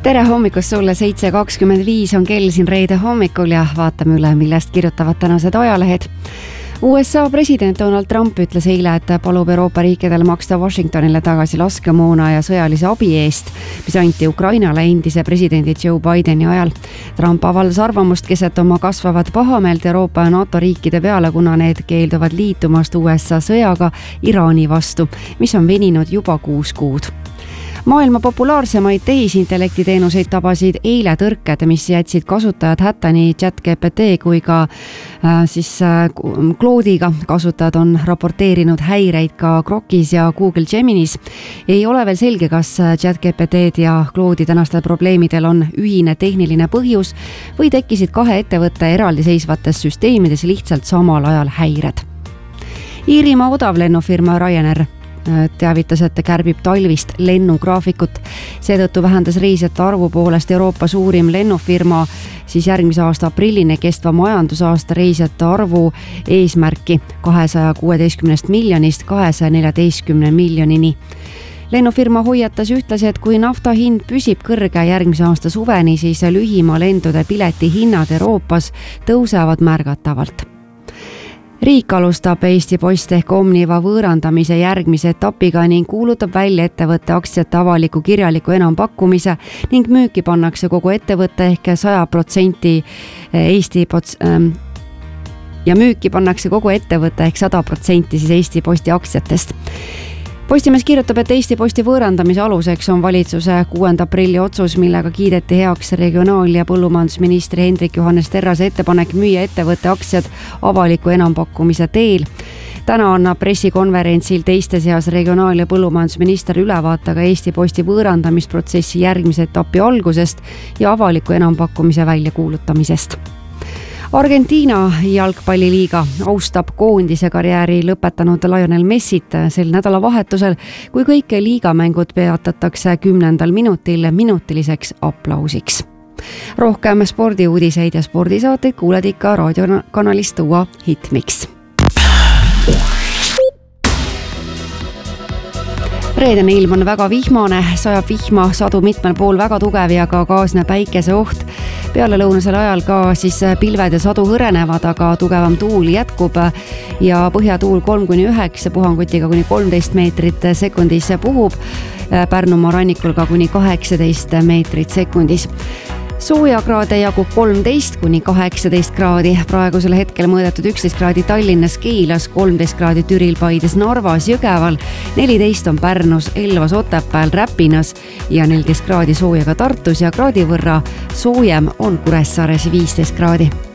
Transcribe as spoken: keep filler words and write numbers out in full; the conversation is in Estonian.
Tere hommikust sulle, seitse kakskümmend viis on kell siin reede hommikul ja vaatame üle, millest kirjutavad tänased ajalehed. U S A president Donald Trump ütles eile, et palub Euroopa riikidele maksta Washingtonile tagasi laskemoona ja sõjalise abi eest, mis anti Ukrainale endise presidendi Joe Bideni ajal. Trump avaldas arvamust keset oma kasvavat pahameelt Euroopa ja NATO riikide peale, kuna need keelduvad liitumast U S A sõjaga Iraani vastu, mis on veninud juba kuus kuud. Maailma populaarsemaid tehisintellekti teenuseid tabasid eile tõrked, mis jätsid kasutajad hätta nii ChatGPT kui ka äh, siis äh, Claude'iga. Kasutajad on raporteerinud häireid ka Grokis ja Google Geminis. Ei ole veel selge, kas ChatGPT ja Claude'i tänastel probleemidel on ühine tehniline põhjus või tekkisid kahe ettevõtte eraldiseisvates süsteemides lihtsalt samal ajal häired. Iirimaa odavlennufirma Ryanair teavitas, et kärbib talvist lennugraafikut. Seetõttu vähendas reisijate arvu poolest Euroopa suurim lennufirma siis järgmise aasta aprillini kestva majandusaasta reisijate arvu eesmärki kahesaja kuueteistkümnest miljonist kahesaja neljateistkümne miljonini. Lennufirma hoiatas ühtlasi, et kui nafta hind püsib kõrge järgmise aasta suveni, siis lühima lendude pileti hinnad Euroopas tõusevad märgatavalt. Riik alustab Eesti Post ehk Omniva võõrandamise järgmise etapiga ning kuulutab välja ettevõtte aktsiate avaliku kirjaliku enampakkumise ning müüki pannakse kogu ettevõtte ehk sada protsenti Eesti Post ja müüki pannakse kogu ettevõtte ehk sada protsenti siis Eesti Posti aktsiatest. Postimees kirjutab, et Eesti Posti võõrandamise aluseks on valitsuse kuuenda aprilli otsus, millega kiideti heaks regionaal- ja põllumajandusministri Hendrik Johannes Terrase ettepanek müüa ettevõtte aktsiad avaliku enampakkumise teel. Täna annab pressikonverentsil teiste seas regionaal- ja põllumajandusminister ülevaate ka Eesti Posti võõrandamisprotsessi järgmise etapi algusest ja avaliku enampakkumise väljakuulutamisest. Argentiina jalgpalliliiga austab koondise karjääri lõpetanud Lionel Messit sel nädalavahetusel, kui kõik liigamängud peatatakse kümnendal minutil minutiliseks aplausiks. Rohkem spordiuudiseid ja spordisaateid kuuled ikka raadiokanalist Uua Hitmix. Reedene ilm on väga vihmane, sajab vihma, sadu mitmel pool väga tugev ja ka kaasne päikese oht. Peale lõunasel ajal ka siis pilved ja sadu hõrenevad, aga tugevam tuul jätkub ja põhjatuul kolm kuni üheksa, puhangutiga kuni kolmteist meetrit sekundis puhub. Pärnumaa rannikul ka kuni kaheksateist meetrit sekundis. Soojakraade jagub kolmteist kuni kaheksateist kraadi. Praegusel hetkel mõõdetud üksteist kraadi Tallinnas, Keilas, kolmteist kraadi Türil, Paides, Narvas, Jõgeval, neliteist on Pärnus, Elvas, Otepääl, Räpinas ja neliteist kraadi sooja ka Tartus ja kraadi võrra soojem on Kuressaares viisteist kraadi.